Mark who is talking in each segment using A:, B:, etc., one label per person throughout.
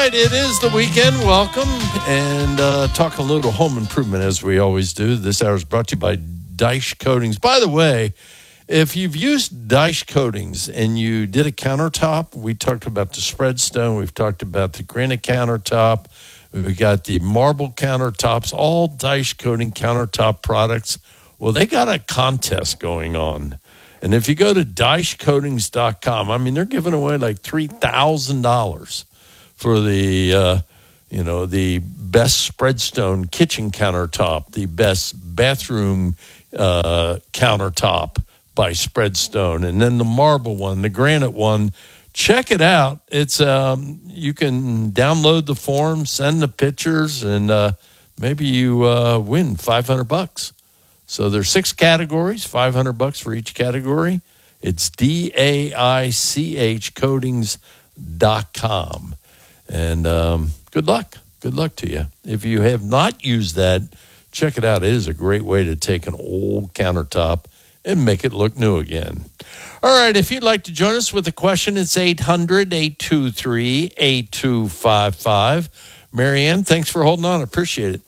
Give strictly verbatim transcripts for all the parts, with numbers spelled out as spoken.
A: right, it is the weekend. Welcome. And uh, talk a little home improvement as we always do. This hour is brought to you by Dyche Coatings. By the way, if you've used Dyche Coatings and you did a countertop, we talked about the spread stone. We've talked about the granite countertop. We got the marble countertops, all Dyche Coating countertop products. Well, they got a contest going on. And if you go to dyche coatings dot com, I mean, they're giving away like three thousand dollars for the, uh, you know, the best spreadstone kitchen countertop, the best bathroom uh, countertop by Spreadstone, and then the marble one, the granite one. Check it out. It's um, you can download the form, send the pictures, and uh, maybe you uh, win five hundred bucks. So there's six categories, five hundred bucks for each category. It's D A I C H coatings dot com. And um, good luck. Good luck to you. If you have not used that, check it out. It is a great way to take an old countertop and make it look new again. All right, if you'd like to join us with a question, it's eight hundred, eight two three, eight two five five. Marianne, thanks for holding on. I appreciate it.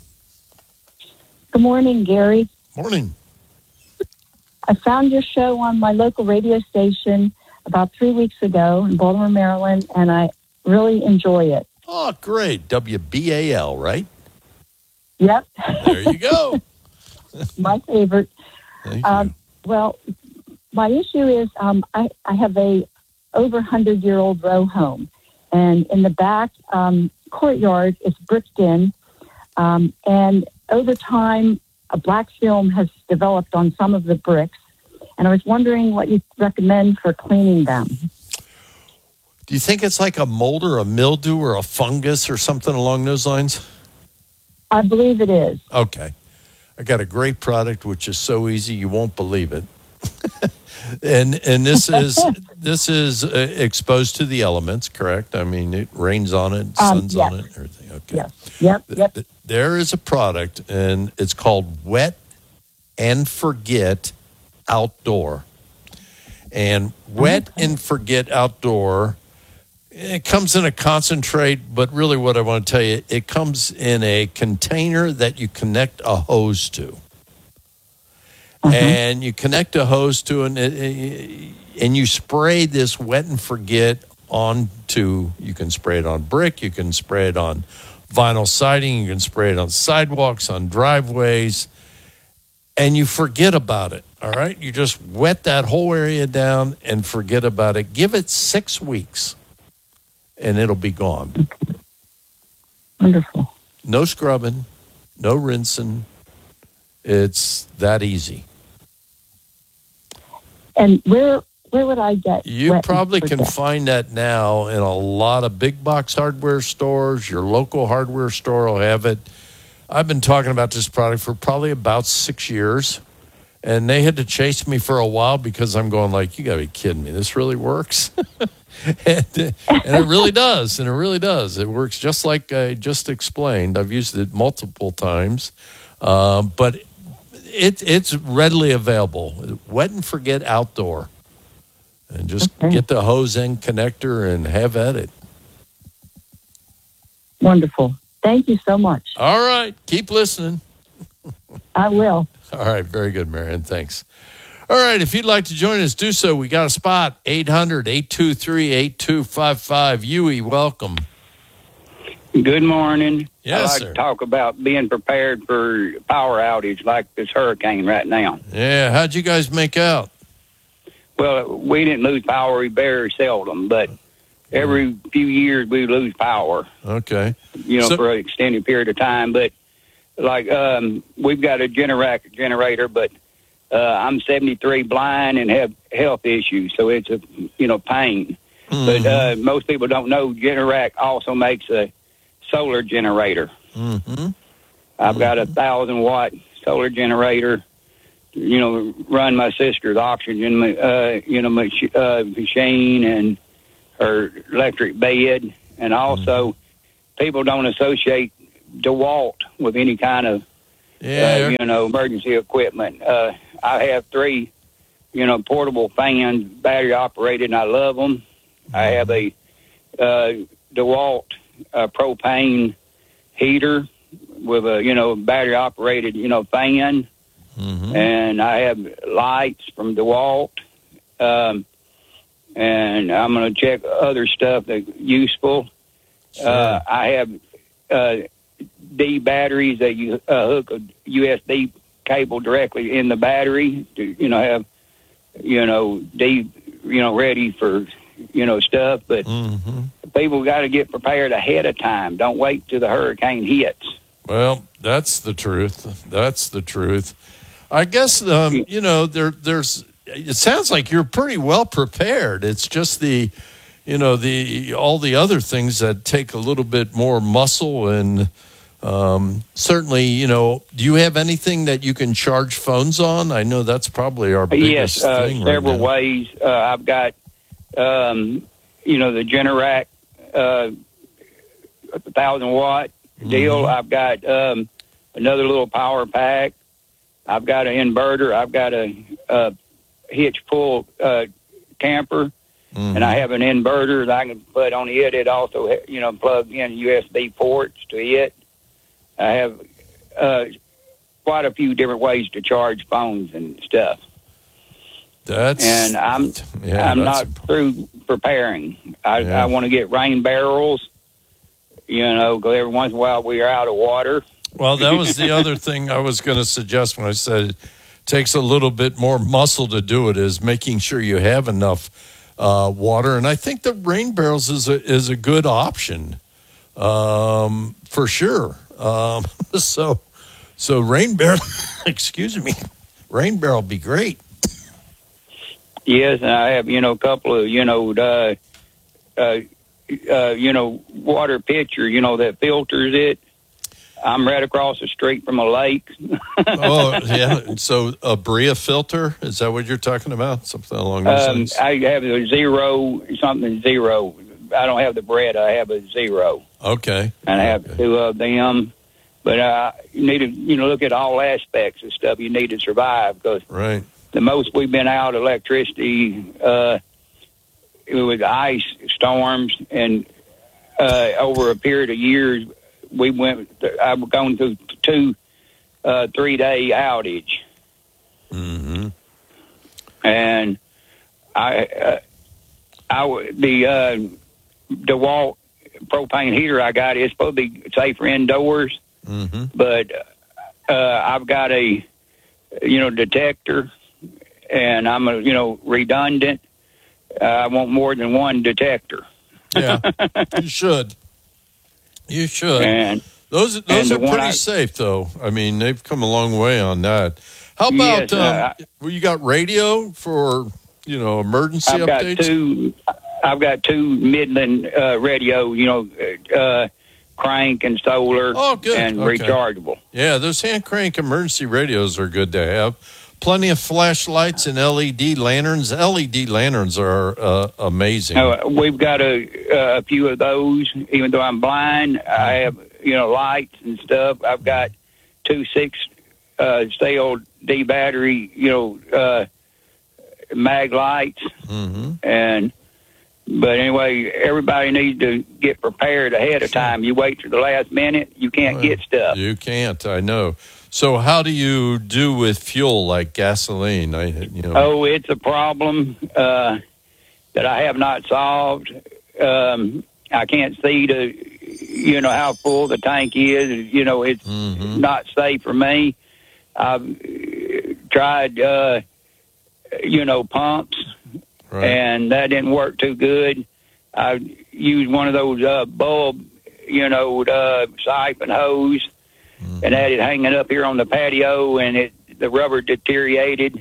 B: Good morning, Gary.
A: Morning.
B: I found your show on my local radio station about three weeks ago in Baltimore, Maryland, and I really enjoy it.
A: Oh, great. W B A L, right?
B: Yep.
A: There you go.
B: My favorite.
A: Thank
B: um,
A: you.
B: Well, my issue is um, I, I have a over one hundred year old row home, and in the back um, courtyard is bricked in, um, and over time, a black film has developed on some of the bricks, and I was wondering what you recommend for cleaning them.
A: Do you think it's like a mold or a mildew or a fungus or something along those lines?
B: I believe it is.
A: Okay. I got a great product, which is so easy you won't believe it. and and this is this is uh, exposed to the elements, correct? I mean, it rains on it, sun's
B: um, yes.
A: on it, everything. Okay.
B: Yes. Yep. Yep.
A: There is a product, and it's called Wet and Forget Outdoor. And Wet
B: Okay.
A: and Forget Outdoor, it comes in a concentrate, but really what I want to tell you, it comes in a container that you connect a hose to. Uh-huh. And you connect a hose to it, and, and you spray this Wet and Forget onto, you can spray it on brick, you can spray it on vinyl siding, you can spray it on sidewalks, on driveways, and you forget about it, all right? You just wet that whole area down and forget about it. Give it six weeks, and it'll be gone.
B: Wonderful.
A: No scrubbing, no rinsing. It's that easy.
B: And where where would I get?
A: You
B: Wet
A: probably
B: and
A: can
B: Forget?
A: find that now in a lot of big box hardware stores. Your local hardware store will have it. I've been talking about this product for probably about six years, and they had to chase me for a while because I'm going like, you got to be kidding me. This really works? and, and it really does, and it really does. It works just like I just explained. I've used it multiple times, uh, but it, it's readily available. Wet and Forget Outdoor. And just
B: Okay.
A: get the hose end connector and have at it.
B: Wonderful. Thank you so much.
A: All right. Keep listening.
B: I will.
A: All right. Very good, Marion. Thanks. All right. If you'd like to join us, do so. We got a spot. eight hundred, eight two three, eight two five five. Yui, welcome.
C: Good morning.
A: Yes,
C: I like
A: sir.
C: to talk about being prepared for power outage like this hurricane right now.
A: Yeah. How'd you guys make out?
C: Well, we didn't lose power very seldom, but every few years we lose power,
A: Okay.
C: you know,
A: So-
C: for an extended period of time. But, like, um, we've got a Generac generator, but uh, I'm seventy-three, blind, and have health issues, so it's a, you know, pain.
A: Mm-hmm.
C: But uh, most people don't know Generac also makes a solar generator.
A: Mm-hmm.
C: I've got a thousand watt solar generator, you know, run my sister's oxygen, uh, you know, mach- uh, machine and her electric bed. And also, mm-hmm. people don't associate DeWalt with any kind of,
A: Yeah.
C: uh, you know, emergency equipment. Uh, I have three, you know, portable fans, battery operated, and I love them. I have a uh, DeWalt a propane heater with a, you know, battery operated, you know, fan. Mm-hmm. And I have lights from DeWalt. Um, and I'm going to check other stuff that's useful. Sure. Uh, I have uh, D batteries that you uh, hook a U S B cable directly in the battery to, you know, have, you know, D, you know, ready for, you know, stuff. But mm-hmm. people got to get prepared ahead of time. Don't wait till the hurricane hits.
A: Well, that's the truth. That's the truth. I guess, um, you know, there, there's, it sounds like you're pretty well prepared. It's just the, you know, the, all the other things that take a little bit more muscle and, um, certainly, you know, do you have anything that you can charge phones on? I know that's probably our biggest
C: yes, uh,
A: thing
C: several
A: right now.
C: ways. Uh, I've got, um, you know, the Generac, uh, a thousand watt deal. Mm-hmm. I've got, um, another little power pack. I've got an inverter. I've got a, a hitch pull uh, camper, mm-hmm. and I have an inverter that I can put on it. It also, you know, plug in U S B ports to it. I have uh, quite a few different ways to charge phones and stuff.
A: That's
C: and I'm
A: yeah,
C: I'm
A: that's,
C: not through preparing. I,
A: yeah.
C: I want to get rain barrels. You know, because every once in a while we are out of water.
A: Well, that was the other thing I was going to suggest when I said it takes a little bit more muscle to do it, is making sure you have enough uh, water. And I think the rain barrels is a, is a good option um, for sure. Um, so, so rain barrel, excuse me, rain barrel would be great.
C: Yes, and I have, you know, a couple of, you know, uh, uh, uh, you know, water pitcher, you know, that filters it. I'm right across the street from a lake.
A: Oh, yeah. So a Bria filter, is that what you're talking about? Something along those
C: um,
A: lines?
C: I have a zero, something zero. I don't have the bread. I have a zero.
A: Okay.
C: And I have
A: okay.
C: two of them. But uh, you need to, you know, look at all aspects of stuff you need to survive. Because
A: right.
C: the most we've been out electricity, uh, it was ice storms, and uh, over a period of years, we went. I was going through two, uh, three day outage,
A: mm-hmm.
C: and I, uh, I the uh, DeWalt propane heater I got is supposed to be safer indoors, mm-hmm. but uh, I've got a, you know, detector, and I'm a, you know, redundant. Uh, I want more than one detector.
A: Yeah, you should. You should.
C: And
A: those those
C: and
A: are pretty
C: I,
A: safe, though. I mean, they've come a long way on that. How about
C: yes, uh,
A: um, well, you got radio for, you know, emergency
C: I've
A: updates?
C: Got two, I've got two Midland uh, radio, you know, uh, crank and solar
A: oh, good.
C: and
A: okay.
C: rechargeable.
A: Yeah, those hand crank emergency radios are good to have. Plenty of flashlights and L E D lanterns. L E D lanterns are uh, amazing.
C: Uh, we've got a, a few of those. Even though I'm blind, I have, you know, lights and stuff. I've got two six uh, stay-old D battery, you know, uh, mag lights. Mm-hmm. And but anyway, everybody needs to get prepared ahead of time. You wait till the last minute, you can't well, get stuff.
A: You can't. I know. So how do you do with fuel like gasoline? I, you know.
C: Oh, it's a problem uh, that I have not solved. Um, I can't see to, you know, how full the tank is. You know, it's mm-hmm. not safe for me. I've tried, uh, you know, pumps, right. and that didn't work too good. I used one of those uh, bulb, you know, uh, siphon hose. Mm-hmm. And had it hanging up here on the patio, and it the rubber deteriorated,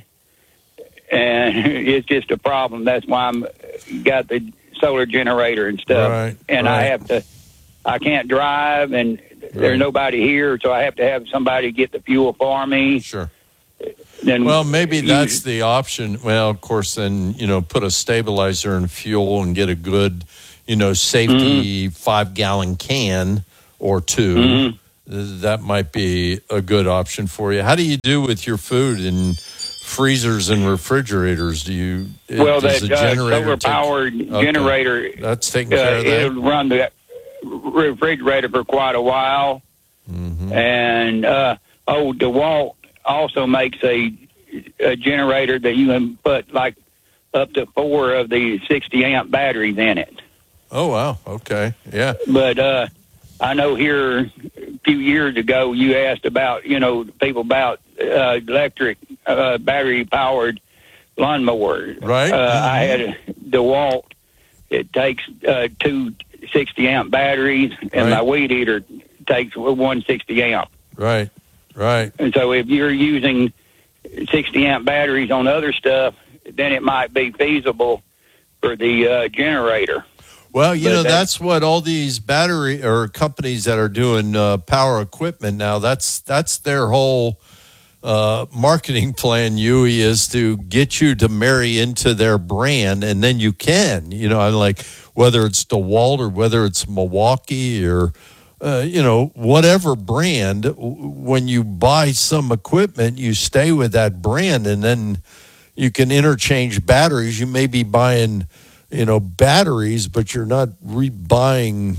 C: and it's just a problem. That's why I'm got the solar generator and stuff,
A: right,
C: and
A: right.
C: I have to. I can't drive, and right. there's nobody here, so I have to have somebody get the fuel for me.
A: Sure.
C: Then
A: well, maybe
C: you,
A: that's the option. Well, of course, then you know, put a stabilizer in fuel and get a good, you know, safety mm-hmm. five gallon can or two. Mm-hmm. That might be a good option for you. How do you do with your food in freezers and refrigerators? Do you
C: well
A: does
C: that
A: the
C: uh,
A: generator
C: solar powered
A: take,
C: generator
A: okay. that's taking
C: uh,
A: care of that?
C: It'll run the refrigerator for quite a while.
A: Mm-hmm.
C: And, uh, oh, DeWalt also makes a, a generator that you can put like up to four of the sixty amp batteries in it.
A: Oh, wow. Okay. Yeah.
C: But, uh, I know here a few years ago you asked about, you know, people about uh, electric uh, battery-powered lawnmowers.
A: Right.
C: Uh,
A: mm-hmm.
C: I had a DeWalt. It takes uh, two sixty amp batteries, and
A: right.
C: my weed eater takes one sixty amp.
A: Right, right.
C: And so if you're using sixty amp batteries on other stuff, then it might be feasible for the uh, generator.
A: Well, you
C: but
A: know,
C: that,
A: that's what all these battery or companies that are doing uh, power equipment now, that's that's their whole uh, marketing plan, Huey, is to get you to marry into their brand, and then you can, you know, like whether it's DeWalt or whether it's Milwaukee or, uh, you know, whatever brand, when you buy some equipment, you stay with that brand, and then you can interchange batteries. You may be buying, you know, batteries, but you're not rebuying.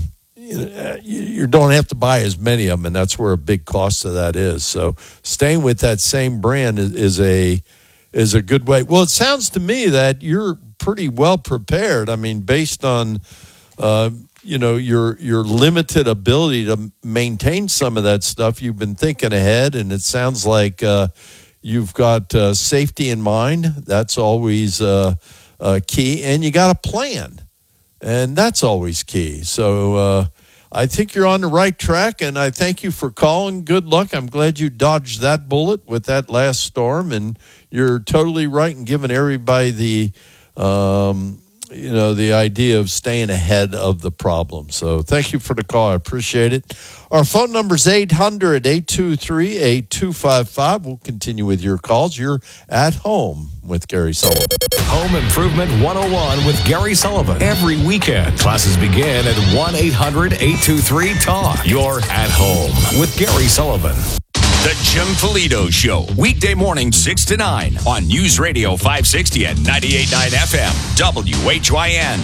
A: You don't have to buy as many of them, and that's where a big cost of that is. So staying with that same brand is, is a is a good way. Well, it sounds to me that you're pretty well prepared. I mean, based on uh, you know your your limited ability to maintain some of that stuff, you've been thinking ahead, and it sounds like uh, you've got uh, safety in mind. That's always uh, uh, key, and you got a plan. And that's always key. So uh, I think you're on the right track, and I thank you for calling. Good luck. I'm glad you dodged that bullet with that last storm, and you're totally right in giving everybody the, um, you know, the idea of staying ahead of the problem. So thank you for the call. I appreciate it. Our phone number is eight hundred, eight two three, eight two five five. We'll continue with your calls. You're at home with Gary Sullivan.
D: Home Improvement one oh one with Gary Sullivan. Every weekend, classes begin at one eight hundred, eight two three, talk. You're at home with Gary Sullivan.
E: The Jim Polito Show, weekday morning six to nine on News Radio five sixty and ninety-eight point nine F M, W H Y N.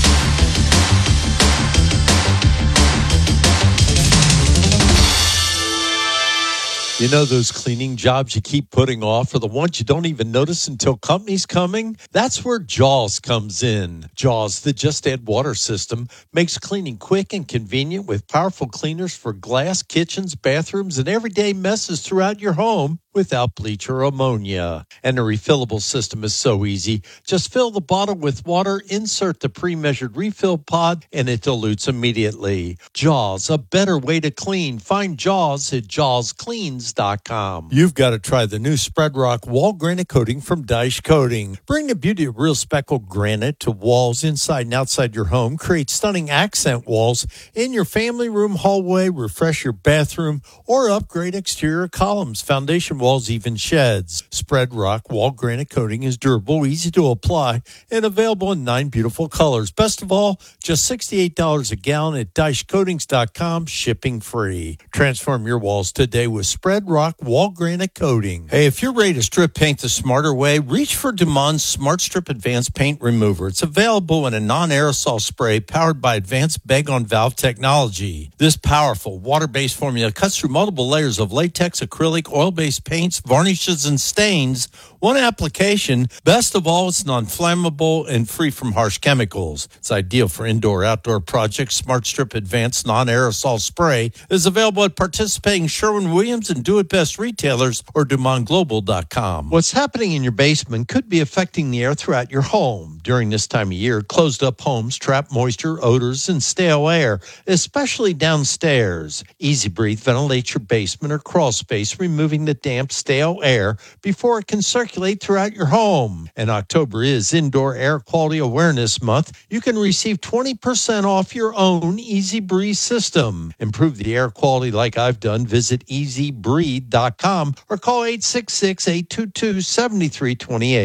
A: You know those cleaning jobs you keep putting off are the ones you don't even notice until company's coming? That's where Jaws comes in. Jaws, the Just Add Water system, makes cleaning quick and convenient with powerful cleaners for glass, kitchens, bathrooms, and everyday messes throughout your home without bleach or ammonia. And the refillable system is so easy. Just fill the bottle with water, insert the pre-measured refill pod, and it dilutes immediately. Jaws, a better way to clean. Find Jaws at jaws cleans dot com. You've got to try the new Spread Rock wall granite coating from Dyche Coating. Bring the beauty of real speckled granite to walls inside and outside your home. Create stunning accent walls in your family room, hallway, refresh your bathroom, or upgrade exterior columns, foundation walls, even sheds. Spread Rock wall granite coating is durable, easy to apply, and available in nine beautiful colors. Best of all, just sixty-eight dollars a gallon at dyche coatings dot com, shipping free. Transform your walls today with Spread Rock wall granite coating. Hey, if you're ready to strip paint the smarter way, reach for Dumont Smart Strip Advanced Paint Remover. It's available in a non-aerosol spray powered by advanced bag-on-valve technology. This powerful water-based formula cuts through multiple layers of latex, acrylic, oil-based paints, varnishes, and stains. One application. Best of all, it's non-flammable and free from harsh chemicals. It's ideal for indoor-outdoor projects. Smart Strip Advanced Non-Aerosol Spray is available at participating Sherwin-Williams and Do It Best retailers or Dumont Global dot com. What's happening in your basement could be affecting the air throughout your home. During this time of year, closed-up homes trap moisture, odors, and stale air, especially downstairs. Easy Breathe ventilates your basement or crawl space, removing the damp, stale air before it can circulate throughout your home. And October is Indoor Air Quality Awareness Month. You can receive twenty percent off your own Easy Breathe system. Improve the air quality like I've done. Visit easy breathe dot com or call eight six six, eight two two, seven three two eight.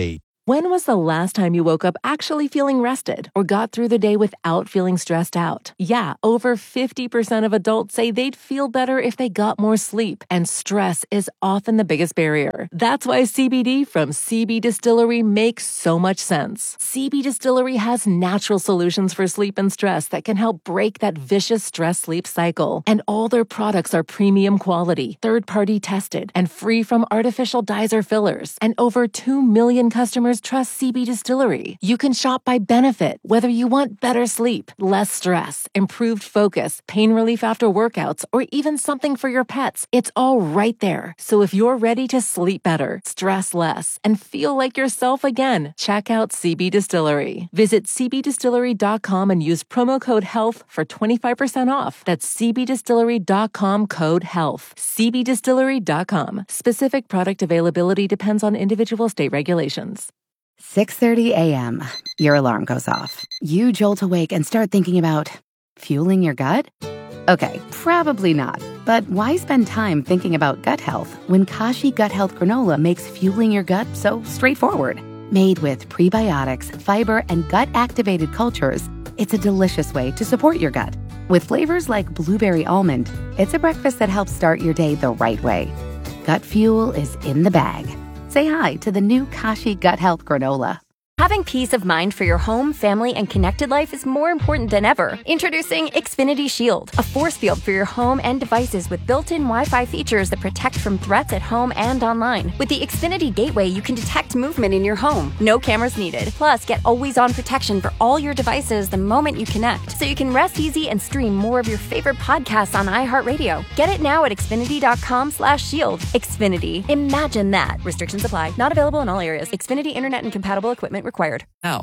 F: When was the last time you woke up actually feeling rested or got through the day without feeling stressed out? Yeah, over fifty percent of adults say they'd feel better if they got more sleep, and stress is often the biggest barrier. That's why C B D from C B Distillery makes so much sense. C B Distillery has natural solutions for sleep and stress that can help break that vicious stress-sleep cycle. And all their products are premium quality, third-party tested, and free from artificial dyes or fillers. And over two million customers trust C B Distillery. You can shop by benefit, whether you want better sleep, less stress, improved focus, pain relief after workouts, or even something for your pets. It's all right there. So if you're ready to sleep better, stress less, and feel like yourself again, check out C B Distillery. Visit c b distillery dot com and use promo code HEALTH for twenty-five percent off. That's c b distillery dot com code HEALTH. c b distillery dot com. Specific product availability depends on individual state regulations.
G: six thirty a.m. Your alarm goes off. You jolt awake and start thinking about fueling your gut? Okay, probably not. But why spend time thinking about gut health when Kashi Gut Health Granola makes fueling your gut so straightforward? Made with prebiotics, fiber, and gut-activated cultures, it's a delicious way to support your gut. With flavors like blueberry almond, it's a breakfast that helps start your day the right way. Gut fuel is in the bag. Say hi to the new Kashi Gut Health Granola.
H: Having peace of mind for your home, family, and connected life is more important than ever. Introducing Xfinity Shield, a force field for your home and devices with built-in Wi-Fi features that protect from threats at home and online. With the Xfinity Gateway, you can detect movement in your home. No cameras needed. Plus, get always-on protection for all your devices the moment you connect, so you can rest easy and stream more of your favorite podcasts on iHeartRadio. Get it now at xfinity dot com slash shield. Xfinity. Imagine that. Restrictions apply. Not available in all areas. Xfinity Internet and compatible equipment required.
I: Now.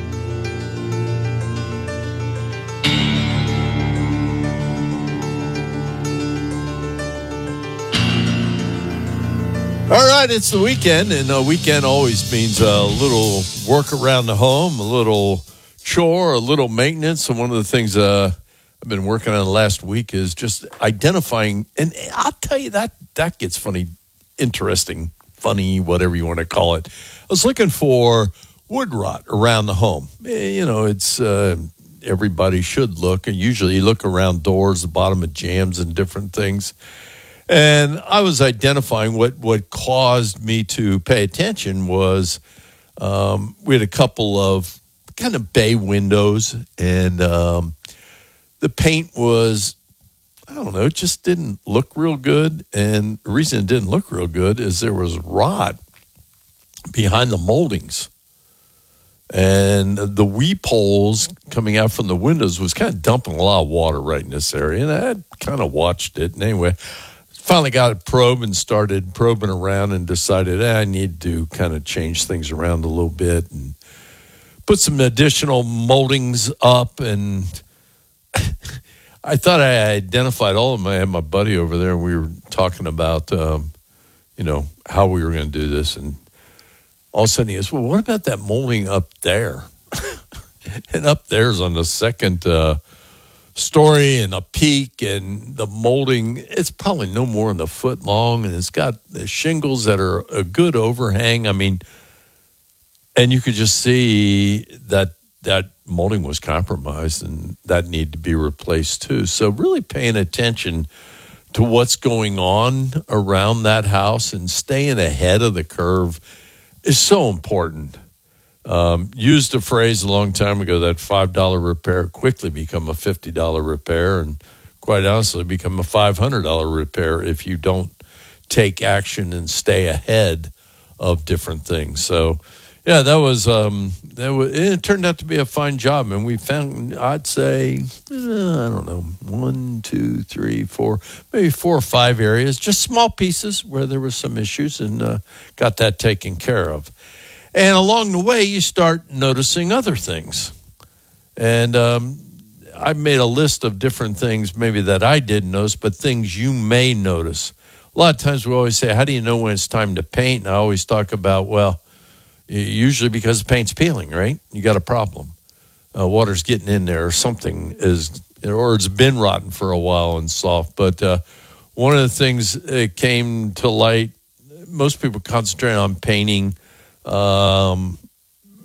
A: All right, it's the weekend, and a weekend always means a little work around the home, a little chore, a little maintenance. And one of the things uh, I've been working on the last week is just identifying, and I'll tell you, that that gets funny, interesting, funny, whatever you want to call it. I was looking for wood rot around the home. You know, it's uh, everybody should look, and usually you look around doors, the bottom of jams, and different things. And I was identifying what, what caused me to pay attention was um, we had a couple of kind of bay windows, and um, the paint was, I don't know, it just didn't look real good. And the reason it didn't look real good is there was rot behind the moldings. And the weep holes coming out from the windows was kind of dumping a lot of water right in this area. And I had kind of watched it. And anyway, finally got a probe and started probing around and decided eh, I need to kind of change things around a little bit and put some additional moldings up. And I thought I identified all of them. I had my buddy over there, and we were talking about, um, you know, how we were going to do this. And all of a sudden he goes, well, what about that molding up there? And up there's on the second uh, story and a peak, and the molding, it's probably no more than a foot long, and it's got the shingles that are a good overhang. I mean, and you could just see that that molding was compromised, and that needed to be replaced too. So really paying attention to what's going on around that house and staying ahead of the curve is so important. Um, used a phrase a long time ago that five dollar repair quickly become a fifty dollar repair, and quite honestly become a five hundred dollar repair if you don't take action and stay ahead of different things. So, yeah, that was, um, that was, it turned out to be a fine job. And we found, I'd say, uh, I don't know, one, two, three, four, maybe four or five areas, just small pieces where there were some issues, and uh, got that taken care of. And along the way, you start noticing other things. And um, I made a list of different things maybe that I didn't notice, but things you may notice. A lot of times we always say, how do you know when it's time to paint? And I always talk about, well, usually because the paint's peeling, right? You got a problem. Uh, water's getting in there, or something is, or it's been rotten for a while and soft. But uh, one of the things that came to light, most people concentrate on painting, um,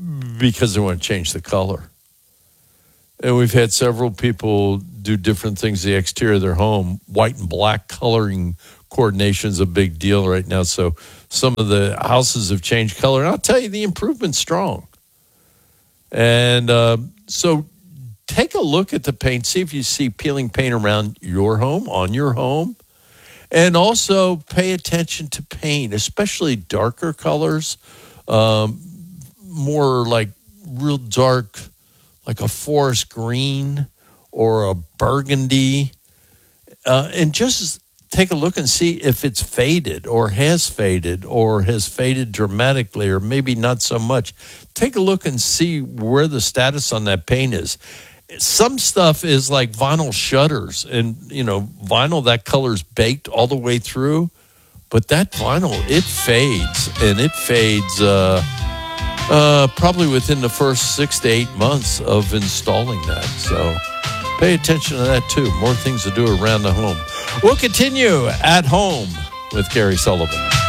A: because they want to change the color. And we've had several people do different things to the exterior of their home. White and black coloring coordination is a big deal right now. So some of the houses have changed color. And I'll tell you, the improvement's strong. And uh, so take a look at the paint. See if you see peeling paint around your home, on your home. And also pay attention to paint, especially darker colors, um, more like real dark, like a forest green or a burgundy. Uh, and just take a look and see if it's faded or has faded or has faded dramatically or maybe not so much. Take a look and see where the status on that paint is. Some stuff is like vinyl shutters, and, you know, vinyl, that color's baked all the way through. But that vinyl, it fades, and it fades uh, uh, probably within the first six to eight months of installing that. So pay attention to that, too. More things to do around the home. We'll continue at home with Gary Sullivan.